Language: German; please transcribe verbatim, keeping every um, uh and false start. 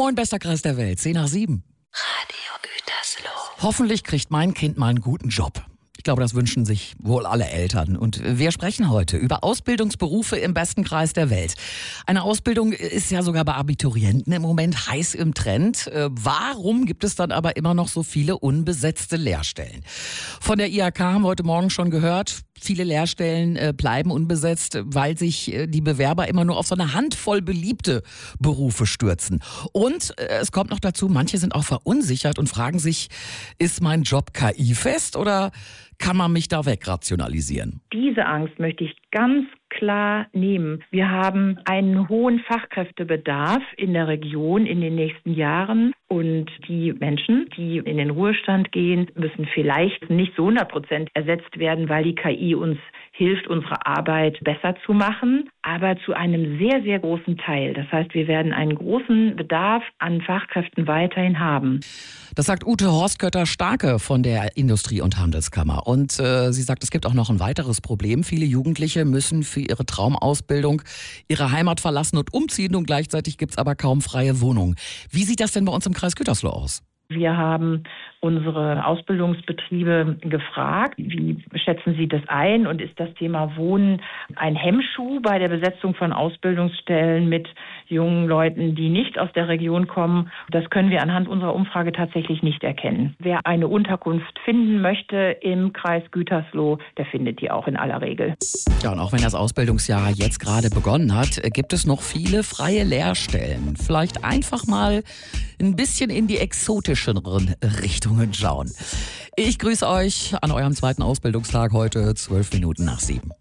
Moin, bester Kreis der Welt, zehn nach sieben. Radio Gütersloh. Hoffentlich kriegt mein Kind mal einen guten Job. Ich glaube, das wünschen sich wohl alle Eltern. Und wir sprechen heute über Ausbildungsberufe im besten Kreis der Welt. Eine Ausbildung ist ja sogar bei Abiturienten im Moment heiß im Trend. Warum gibt es dann aber immer noch so viele unbesetzte Lehrstellen? Von der I H K haben wir heute Morgen schon gehört. Viele Lehrstellen äh, bleiben unbesetzt, weil sich äh, die Bewerber immer nur auf so eine Handvoll beliebte Berufe stürzen. Und äh, es kommt noch dazu, manche sind auch verunsichert und fragen sich, ist mein Job K I-fest oder kann man mich da wegrationalisieren? Diese Angst möchte ich ganz klar nehmen. Wir haben einen hohen Fachkräftebedarf in der Region in den nächsten Jahren. Und die Menschen, die in den Ruhestand gehen, müssen vielleicht nicht zu hundert Prozent ersetzt werden, weil die K I uns hilft, unsere Arbeit besser zu machen, aber zu einem sehr, sehr großen Teil. Das heißt, wir werden einen großen Bedarf an Fachkräften weiterhin haben. Das sagt Ute Horstkötter-Starke von der Industrie- und Handelskammer. Und äh, sie sagt, es gibt auch noch ein weiteres Problem. Viele Jugendliche müssen für ihre Traumausbildung ihre Heimat verlassen und umziehen und gleichzeitig gibt es aber kaum freie Wohnungen. Wie sieht das denn bei uns im Kreis Gütersloh aus? Wir haben unsere Ausbildungsbetriebe gefragt, wie schätzen Sie das ein und ist das Thema Wohnen ein Hemmschuh bei der Besetzung von Ausbildungsstellen mit jungen Leuten, die nicht aus der Region kommen? Das können wir anhand unserer Umfrage tatsächlich nicht erkennen. Wer eine Unterkunft finden möchte im Kreis Gütersloh, der findet die auch in aller Regel. Ja, und auch wenn das Ausbildungsjahr jetzt gerade begonnen hat, gibt es noch viele freie Lehrstellen. Vielleicht einfach mal ein bisschen in die exotischeren Richtungen schauen. Ich grüße euch an eurem zweiten Ausbildungstag heute, zwölf Minuten nach sieben.